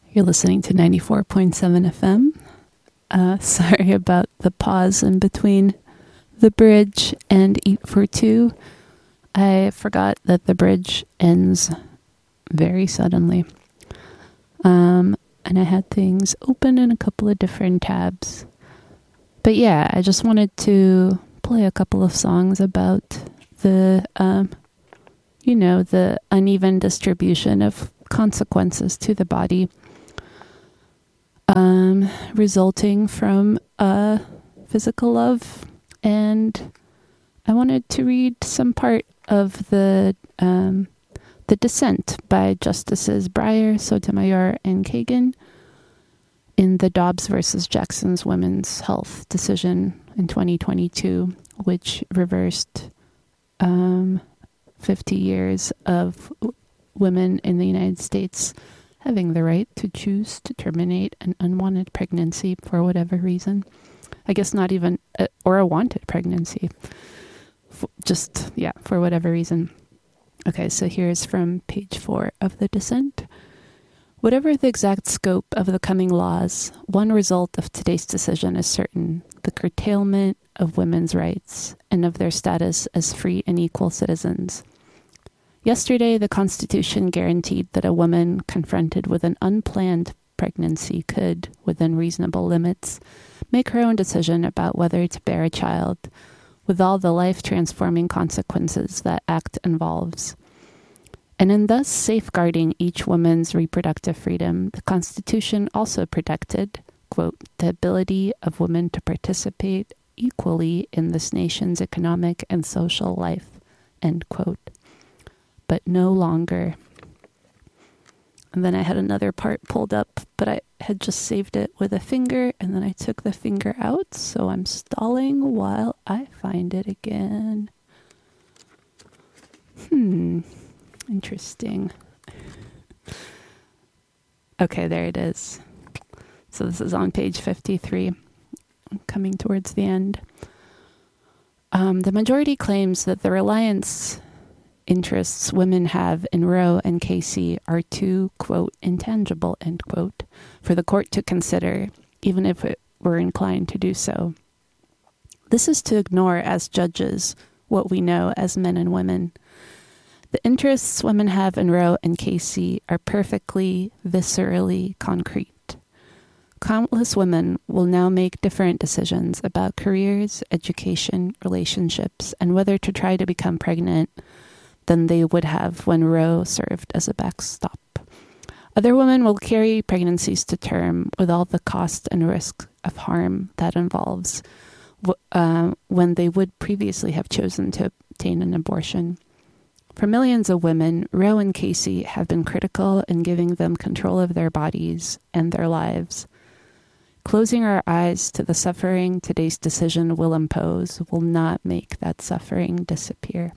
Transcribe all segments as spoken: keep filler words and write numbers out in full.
You're listening to ninety-four point seven F M. Uh, sorry about the pause in between the bridge and Eat for Two. I forgot that the bridge ends very suddenly. Um, and I had things open in a couple of different tabs. But yeah, I just wanted to play a couple of songs about the, um, you know, the uneven distribution of consequences to the body. Um, resulting from uh, physical love. And I wanted to read some part of the um, the dissent by Justices Breyer, Sotomayor, and Kagan in the Dobbs versus Jackson's Women's Health decision in twenty twenty-two, which reversed um, fifty years of w- women in the United States having the right to choose to terminate an unwanted pregnancy for whatever reason. I guess not even, a, or a wanted pregnancy. F- just, yeah, for whatever reason. Okay, so here's from page four of the dissent. Whatever the exact scope of the coming laws, one result of today's decision is certain: the curtailment of women's rights and of their status as free and equal citizens. Yesterday, the Constitution guaranteed that a woman confronted with an unplanned pregnancy could, within reasonable limits, make her own decision about whether to bear a child, with all the life-transforming consequences that act involves. And in thus safeguarding each woman's reproductive freedom, the Constitution also protected, quote, the ability of women to participate equally in this nation's economic and social life, end quote. But no longer. And then I had another part pulled up, but I had just saved it with a finger, and then I took the finger out, so I'm stalling while I find it again. Hmm, interesting. Okay, there it is. So this is on page fifty-three. I'm coming towards the end. Um, the majority claims that the reliance interests women have in Roe and Casey are too, quote, intangible, end quote, for the court to consider, even if it were inclined to do so. This is to ignore as judges what we know as men and women. The interests women have in Roe and Casey are perfectly, viscerally concrete. Countless women will now make different decisions about careers, education, relationships, and whether to try to become pregnant than they would have when Roe served as a backstop. Other women will carry pregnancies to term with all the cost and risk of harm that involves uh, when they would previously have chosen to obtain an abortion. For millions of women, Roe and Casey have been critical in giving them control of their bodies and their lives. Closing our eyes to the suffering today's decision will impose will not make that suffering disappear.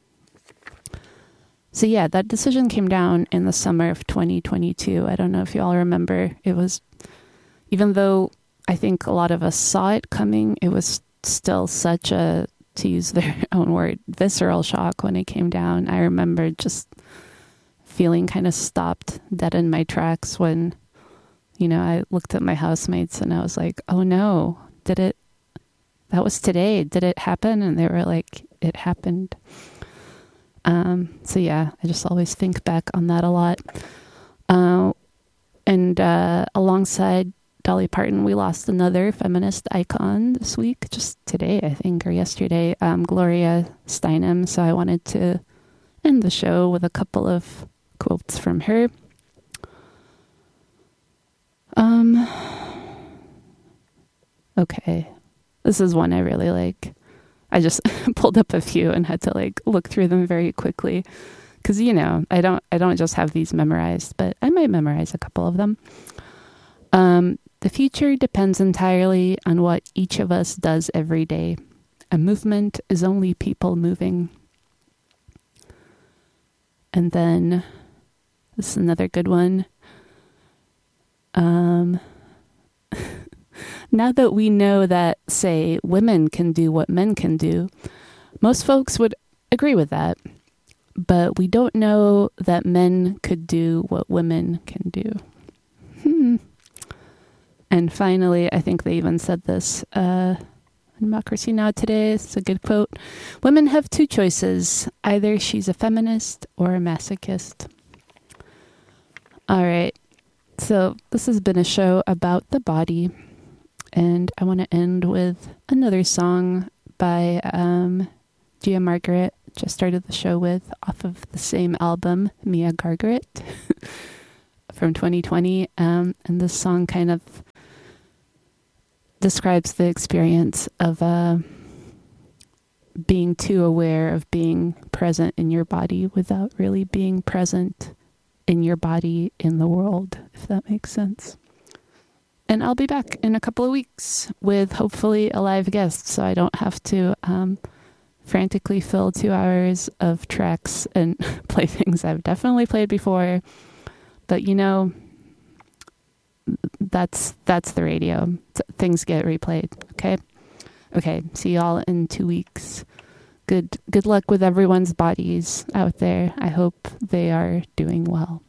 So yeah, that decision came down in the summer of twenty twenty-two. I don't know if you all remember. It was, even though I think a lot of us saw it coming, it was still such a, to use their own word, visceral shock when it came down. I remember just feeling kind of stopped dead in my tracks when, you know, I looked at my housemates and I was like, oh no, did it, that was today, did it happen? And they were like, it happened. Um, so yeah, I just always think back on that a lot. Uh, and uh, alongside Dolly Parton, we lost another feminist icon this week, just today, I think, or yesterday, um, Gloria Steinem. So I wanted to end the show with a couple of quotes from her. Um, okay, this is one I really like. I just pulled up a few and had to like look through them very quickly because, you know, I don't I don't just have these memorized, but I might memorize a couple of them. Um, the future depends entirely on what each of us does every day. A movement is only people moving. And then this is another good one. Um, now that we know that, say, women can do what men can do, most folks would agree with that. But we don't know that men could do what women can do. Hmm. And finally, I think they even said this, uh, Democracy Now! Today. It's a good quote. Women have two choices. Either she's a feminist or a masochist. All right. So this has been a show about the body. And I want to end with another song by um, Gia Margaret. Just started the show with, off of the same album, Mia Gargaret, from twenty twenty. Um, and this song kind of describes the experience of uh, being too aware of being present in your body without really being present in your body in the world, if that makes sense. And I'll be back in a couple of weeks with hopefully a live guest, so I don't have to um, frantically fill two hours of tracks and play things I've definitely played before. But, you know, that's that's the radio. Things get replayed, okay? Okay, see y'all in two weeks. Good, good luck with everyone's bodies out there. I hope they are doing well.